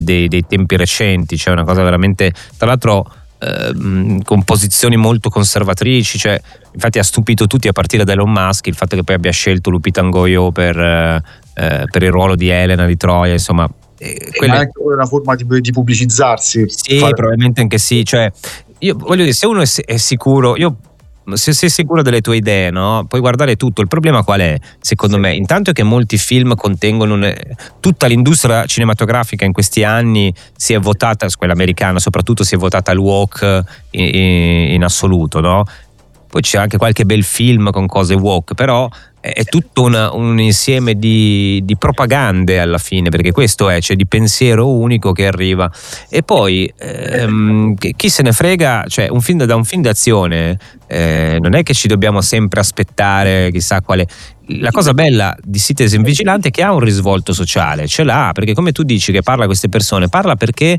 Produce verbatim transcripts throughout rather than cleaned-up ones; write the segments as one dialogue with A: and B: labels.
A: dei, dei tempi recenti, cioè una cosa veramente, tra l'altro eh, con posizioni molto conservatrici, cioè infatti ha stupito tutti a partire da Elon Musk il fatto che poi abbia scelto Lupita Nyong'o per, eh, per il ruolo di Elena di Troia, insomma.
B: Eh, quelle... Ma è anche una forma di, di pubblicizzarsi.
A: Sì, fare... probabilmente anche sì, cioè io voglio dire, se uno è, è sicuro, io se sei sicuro delle tue idee, no? Puoi guardare tutto. Il problema qual è? Secondo sì. me, intanto è che molti film contengono un... tutta l'industria cinematografica in questi anni si è votata, quella americana soprattutto, si è votata al woke in, in assoluto, no? Poi c'è anche qualche bel film con cose woke, però è tutto una, un insieme di, di propagande alla fine, perché questo è, cioè di pensiero unico che arriva. E poi ehm, chi se ne frega, cioè un film da un film d'azione eh, non è che ci dobbiamo sempre aspettare chissà quale. La cosa bella di Citizen Vigilante è che ha un risvolto sociale, ce l'ha, perché come tu dici che parla a queste persone, parla perché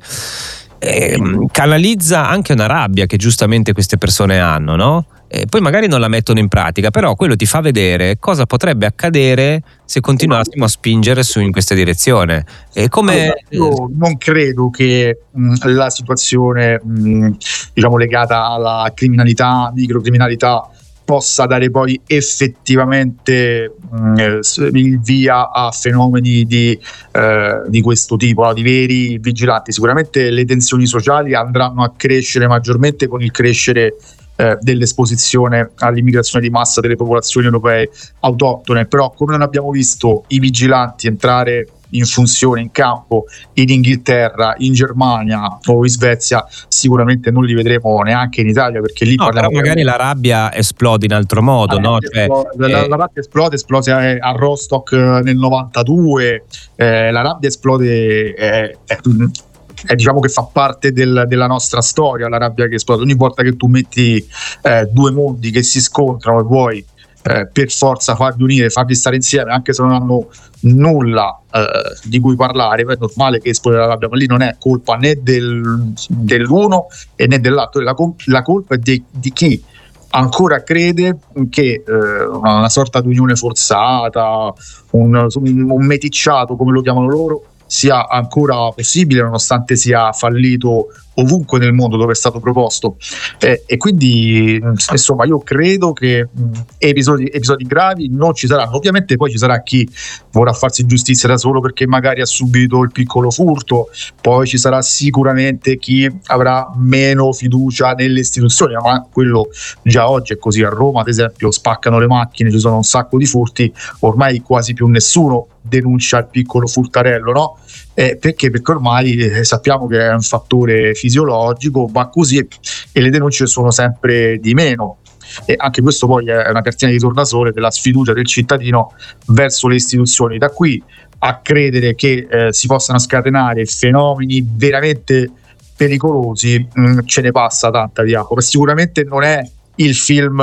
A: eh, canalizza anche una rabbia che giustamente queste persone hanno, no? E poi magari non la mettono in pratica, però quello ti fa vedere cosa potrebbe accadere se continuassimo a spingere su in questa direzione. E come...
B: Io non credo che mh, la situazione mh, diciamo legata alla criminalità, microcriminalità, possa dare poi effettivamente mh, il via a fenomeni di, eh, di questo tipo, no? Di veri vigilanti. Sicuramente le tensioni sociali andranno a crescere maggiormente con il crescere eh, dell'esposizione all'immigrazione di massa delle popolazioni europee autoctone, però come non abbiamo visto i vigilanti entrare in funzione, in campo in Inghilterra, in Germania o in Svezia, sicuramente non li vedremo neanche in Italia, perché lì
A: no, però magari di... la rabbia esplode in altro modo, no? Cioè,
B: la, eh... la rabbia esplode, esplose a Rostock nel novantadue, eh, la rabbia esplode eh, eh, eh, diciamo che fa parte del, della nostra storia, la rabbia che esplode ogni volta che tu metti eh, due mondi che si scontrano e vuoi Eh, per forza farli unire, farli stare insieme, anche se non hanno nulla eh, di cui parlare, è normale che esplode la rabbia, ma lì non è colpa né del, dell'uno e né dell'altro, la, la colpa è di, di chi ancora crede che eh, una, una sorta di unione forzata, un, un meticciato come lo chiamano loro, sia ancora possibile nonostante sia fallito ovunque nel mondo dove è stato proposto, eh, e quindi insomma io credo che mh, episodi, episodi gravi non ci saranno. Ovviamente poi ci sarà chi vorrà farsi giustizia da solo perché magari ha subito il piccolo furto, poi ci sarà sicuramente chi avrà meno fiducia nelle istituzioni, ma quello già oggi è così. A Roma ad esempio spaccano le macchine, ci sono un sacco di furti, ormai quasi più nessuno denuncia il piccolo furtarello, no? Eh, perché? Perché ormai eh, sappiamo che è un fattore fisiologico, va così, e le denunce sono sempre di meno, e anche questo poi è una cartina di tornasole della sfiducia del cittadino verso le istituzioni. Da qui a credere che eh, si possano scatenare fenomeni veramente pericolosi mh, ce ne passa tanta di acqua. Sicuramente non è il film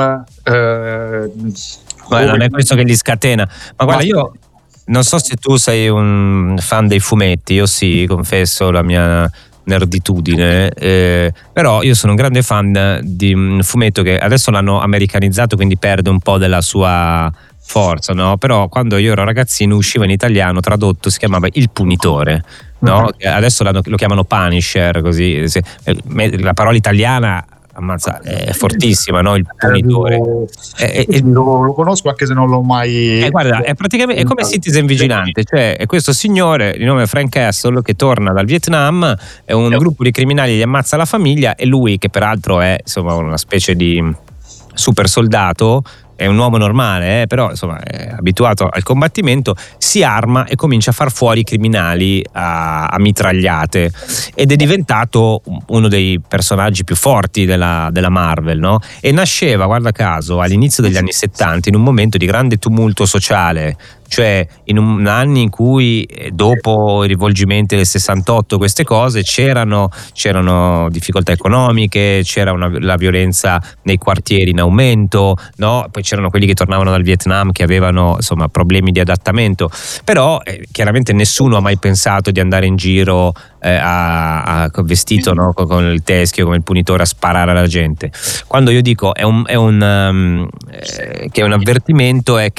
B: eh,
A: Beh, non è questo che li scatena, ma guarda, io non so se tu sei un fan dei fumetti, io sì, confesso la mia nerditudine, eh, però io sono un grande fan di un fumetto che adesso l'hanno americanizzato, quindi perde un po' della sua forza, no? Però quando io ero ragazzino usciva in italiano tradotto, si chiamava Il Punitore, no? Uh-huh. Adesso lo chiamano Punisher, così la parola italiana ammazza, è fortissima, no? Il Punitore.
B: Eh, eh, lo, lo conosco anche se non l'ho mai.
A: Eh, guarda, è praticamente è come Citizen Vigilante, cioè è questo signore di nome Frank Castle che torna dal Vietnam, è un gruppo di criminali gli ammazza la famiglia e lui, che peraltro è insomma una specie di super soldato, è un uomo normale, eh, però insomma è abituato al combattimento, si arma e comincia a far fuori i criminali a, a mitragliate, ed è diventato uno dei personaggi più forti della, della Marvel, no? E nasceva, guarda caso, all'inizio degli anni settanta in un momento di grande tumulto sociale, cioè in un anni in cui dopo i rivolgimenti del sessantotto queste cose c'erano, c'erano difficoltà economiche, c'era una, la violenza nei quartieri in aumento, no? Poi c'erano quelli che tornavano dal Vietnam che avevano insomma problemi di adattamento, però eh, chiaramente nessuno ha mai pensato di andare in giro eh, a, a, vestito, no? con, con il teschio come il Punitore a sparare alla gente. Quando io dico è un, è un um, eh, che è un avvertimento, è che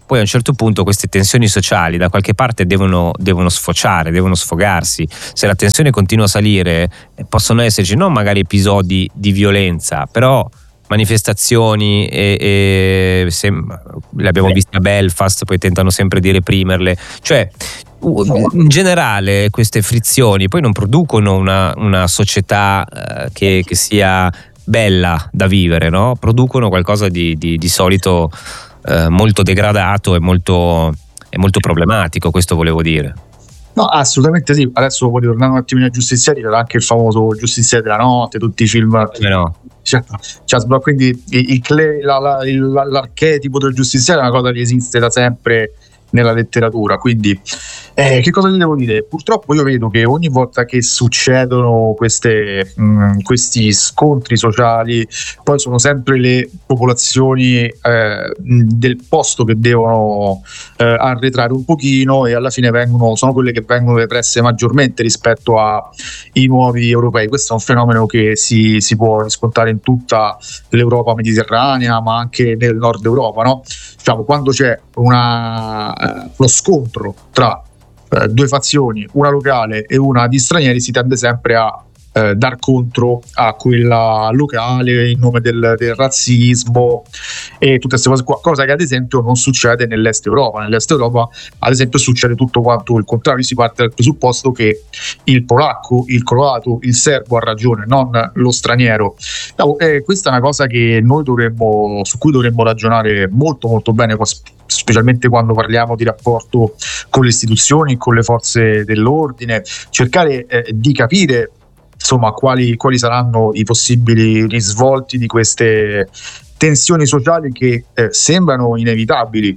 A: poi a un certo punto queste tensioni sociali da qualche parte devono, devono sfociare, devono sfogarsi. Se la tensione continua a salire, possono esserci non magari episodi di violenza, però manifestazioni e, e sem- le abbiamo viste a Belfast, poi tentano sempre di reprimerle, cioè in generale queste frizioni poi non producono una, una società eh, che, che sia bella da vivere, no? Producono qualcosa di, di, di solito eh, molto degradato e molto, e molto problematico, questo volevo dire.
B: No, assolutamente sì. Adesso voglio tornare un attimino ai giustizieri, c'era anche il famoso Giustiziere della notte, tutti i film.
A: Eh no.
B: Cioè, cioè, quindi il, il, la, la, il, l'archetipo del giustiziere è una cosa che esiste da sempre nella letteratura, quindi eh, che cosa ti devo dire? Purtroppo io vedo che ogni volta che succedono queste, mh, questi scontri sociali, poi sono sempre le popolazioni eh, del posto che devono eh, arretrare un pochino, e alla fine vengono, sono quelle che vengono represse maggiormente rispetto ai nuovi europei. Questo è un fenomeno che si, si può riscontrare in tutta l'Europa mediterranea, ma anche nel nord Europa, no? Diciamo, quando c'è una lo scontro tra eh, due fazioni, una locale e una di stranieri, si tende sempre a eh, dar contro a quella locale in nome del, del razzismo e tutte queste cose qua, cosa che ad esempio non succede nell'est Europa. Nell'est Europa ad esempio succede tutto quanto il contrario, si parte dal presupposto che il polacco, il croato, il serbo ha ragione, non lo straniero. No, eh, questa è una cosa che noi dovremmo, su cui dovremmo ragionare molto molto bene, specialmente quando parliamo di rapporto con le istituzioni, con le forze dell'ordine, cercare eh, di capire insomma quali, quali saranno i possibili risvolti di queste tensioni sociali che eh, sembrano inevitabili.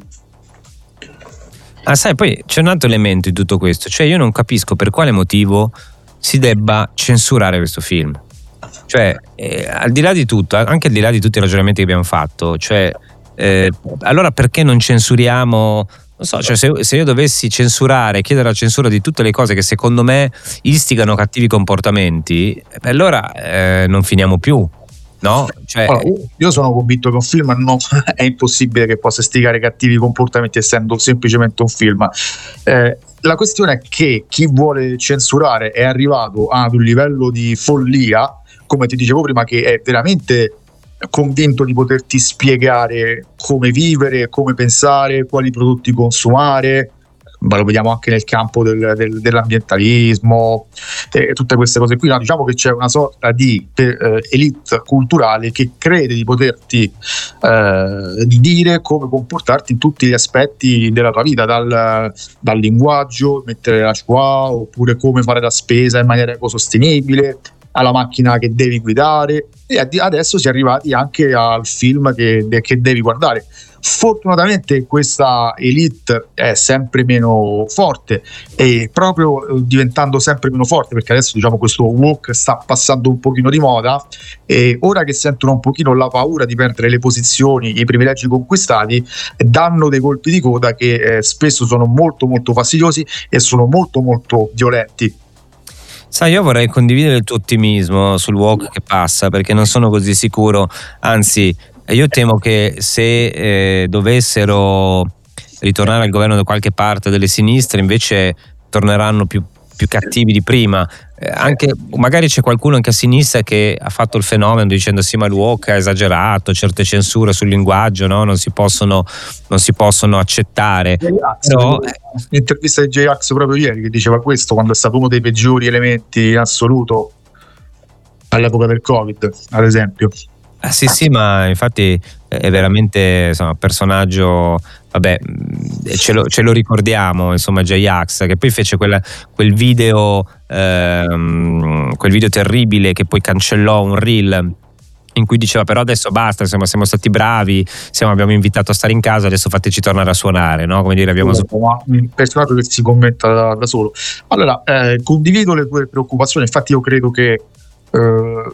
A: Ah, sai, poi c'è un altro elemento in tutto questo, cioè io non capisco per quale motivo si debba censurare questo film. Cioè, eh, al di là di tutto, anche al di là di tutti i ragionamenti che abbiamo fatto, cioè eh, allora perché non censuriamo? Non so, cioè se, se io dovessi censurare, chiedere la censura di tutte le cose che secondo me istigano cattivi comportamenti, allora eh, non finiamo più, no? Cioè,
B: allora, io sono convinto che un film non, è impossibile che possa istigare cattivi comportamenti essendo semplicemente un film. Eh, la questione è che chi vuole censurare è arrivato ad un livello di follia, come ti dicevo prima, che è veramente convinto di poterti spiegare come vivere, come pensare, quali prodotti consumare. Ma lo vediamo anche nel campo del, del, dell'ambientalismo e tutte queste cose qui. No, diciamo che c'è una sorta di eh, elite culturale che crede di poterti eh, dire come comportarti in tutti gli aspetti della tua vita, dal, dal linguaggio, mettere la schwa, oppure come fare la spesa in maniera ecosostenibile, alla macchina che devi guidare, e adesso si è arrivati anche al film che, che devi guardare. Fortunatamente questa elite è sempre meno forte, e proprio diventando sempre meno forte, perché adesso diciamo questo woke sta passando un pochino di moda, e ora che sentono un pochino la paura di perdere le posizioni, i privilegi conquistati, danno dei colpi di coda che eh, spesso sono molto molto fastidiosi e sono molto molto violenti.
A: Sai, io vorrei condividere il tuo ottimismo sul woke che passa, perché non sono così sicuro, anzi io temo che se eh, dovessero ritornare al governo da qualche parte delle sinistre, invece torneranno più, più cattivi di prima. Eh, anche magari c'è qualcuno anche a sinistra che ha fatto il fenomeno dicendo sì, ma il woke ha esagerato, certe censure sul linguaggio, no? non si possono non si possono accettare. Però
B: l'intervista di J-Ax proprio ieri che diceva questo, quando è stato uno dei peggiori elementi in assoluto all'epoca del Covid, ad esempio.
A: Ah, sì, sì, ma infatti è veramente insomma, un personaggio, vabbè, ce lo, ce lo ricordiamo, insomma, J-Ax, che poi fece quella, quel video ehm, quel video terribile che poi cancellò un reel in cui diceva però adesso basta, insomma, siamo stati bravi, siamo, abbiamo invitato a stare in casa, adesso fateci tornare a suonare, no? Come dire, abbiamo
B: un personaggio che si commenta da, da solo. Allora, eh, condivido le tue preoccupazioni, infatti io credo che eh,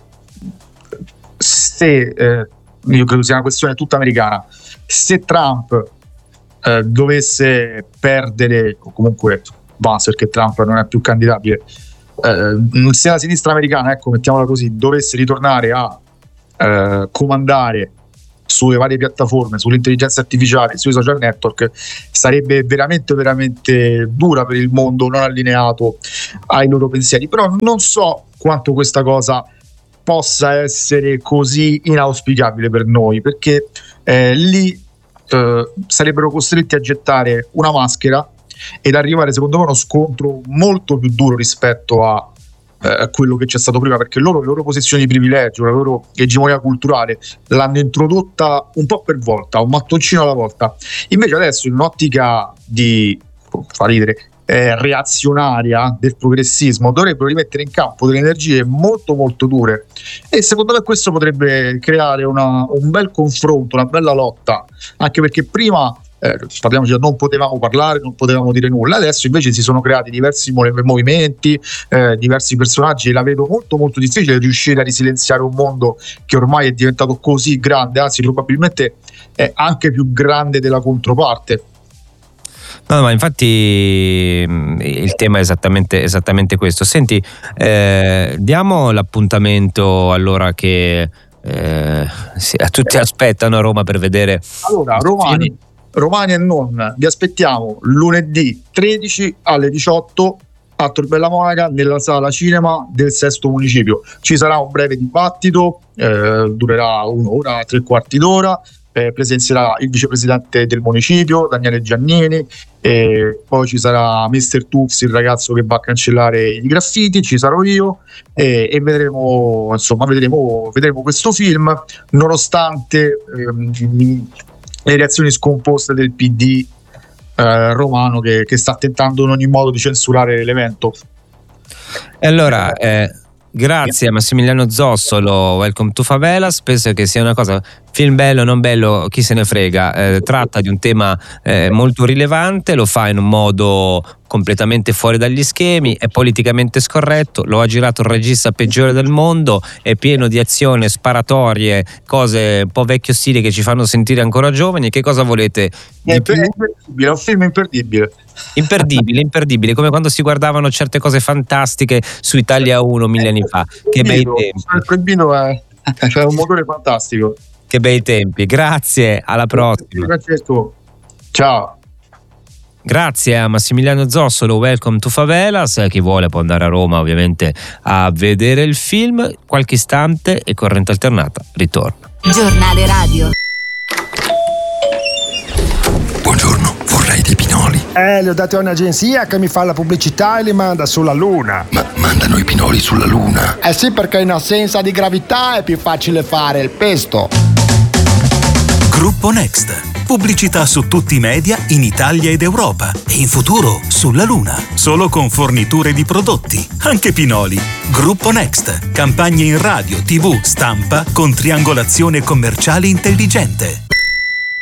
B: se eh, io credo sia una questione tutta americana, se Trump eh, dovesse perdere, o comunque basta perché Trump non è più candidabile, eh, se la sinistra americana, ecco, mettiamola così, dovesse ritornare a eh, comandare sulle varie piattaforme, sull'intelligenza artificiale, sui social network, sarebbe veramente veramente dura per il mondo non allineato ai loro pensieri. Però non so quanto questa cosa possa essere così inauspicabile per noi, perché eh, lì eh, sarebbero costretti a gettare una maschera ed arrivare secondo me a uno scontro molto più duro rispetto a eh, quello che c'è stato prima, perché loro, le loro posizioni di privilegio, la loro egemonia culturale l'hanno introdotta un po' per volta, un mattoncino alla volta. Invece adesso, in un'ottica di, fa ridere, Eh, reazionaria del progressismo, dovrebbero rimettere in campo delle energie molto molto dure, e secondo me questo potrebbe creare una, un bel confronto, una bella lotta, anche perché prima eh, parliamoci, non potevamo parlare, non potevamo dire nulla, adesso invece si sono creati diversi movimenti, eh, diversi personaggi, e la vedo molto molto difficile riuscire a risilenziare un mondo che ormai è diventato così grande, anzi probabilmente è anche più grande della controparte.
A: No, ma infatti il tema è esattamente, esattamente questo. Senti, eh, diamo l'appuntamento allora che eh, sì, tutti aspettano a Roma per vedere.
B: Allora, romani, romani e non, vi aspettiamo lunedì tredici alle diciotto a Tor Bella Monaca, nella sala cinema del Sesto Municipio. Ci sarà un breve dibattito, eh, durerà un'ora, tre quarti d'ora. Eh, presenzierà il vicepresidente del municipio Daniele Giannini, e poi ci sarà mister Tufsi, il ragazzo che va a cancellare i graffiti, ci sarò io, e, e vedremo, insomma, vedremo, vedremo questo film, nonostante ehm, le reazioni scomposte del P D eh, romano che, che sta tentando in ogni modo di censurare l'evento.
A: E allora eh, grazie a Massimiliano Zossolo, Welcome to Favelas. Penso che sia una cosa, film bello, non bello, chi se ne frega, eh, tratta di un tema eh, molto rilevante, lo fa in un modo completamente fuori dagli schemi, è politicamente scorretto, lo ha girato il regista peggiore del mondo, è pieno di azioni, sparatorie, cose un po' vecchio stile che ci fanno sentire ancora giovani. Che cosa volete di
B: È
A: più?
B: imperdibile, è un film imperdibile.
A: Imperdibile, imperdibile, come quando si guardavano certe cose fantastiche su Italia uno mille anni fa. Che bei tempi.
B: Il Proibino è, è un motore fantastico.
A: Che bei tempi. Grazie, alla prossima.
B: Grazie a tu. Ciao.
A: Grazie a Massimiliano Zossolo, Welcome to Favelas. Chi vuole può andare a Roma ovviamente a vedere il film. Qualche istante e Corrente Alternata ritorna.
C: Giornale radio.
D: Buongiorno, vorrei dei pinoli.
E: Eh, li ho dati a un'agenzia che mi fa la pubblicità e li manda sulla Luna.
D: Ma mandano i pinoli sulla Luna?
E: Eh sì, perché in assenza di gravità è più facile fare il pesto.
F: Gruppo Next. Pubblicità su tutti i media in Italia ed Europa e in futuro sulla Luna. Solo con forniture di prodotti, anche pinoli. Gruppo Next. Campagne in radio, tivù, stampa con triangolazione commerciale intelligente.